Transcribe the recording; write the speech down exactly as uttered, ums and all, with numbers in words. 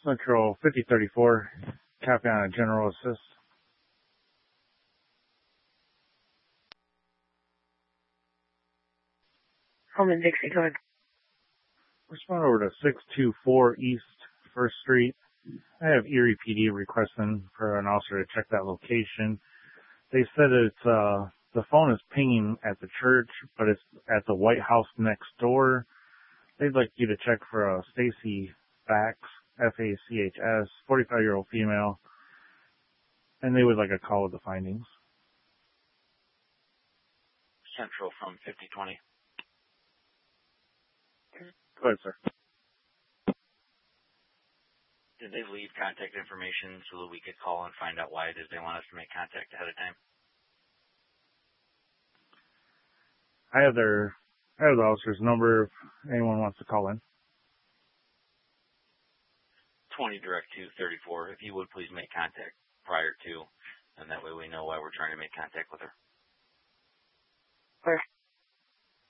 Central fifty thirty-four, Capiana General Assist. Home in Dixie, go ahead. Respond over to six two four East First Street. I have Erie P D requesting for an officer to check that location. They said it's, uh, the phone is pinging at the church, but it's at the White House next door. They'd like you to check for a Stacy Fax, F A C H S, forty-five-year-old female, and they would like a call with the findings. Central from fifty twenty. Go ahead, sir. Did they leave contact information so that we could call and find out why it is they want us to make contact ahead of time? I have their, I have the officer's number if anyone wants to call in. twenty direct to thirty-four. If you would please make contact prior to, and that way we know why we're trying to make contact with her. Where?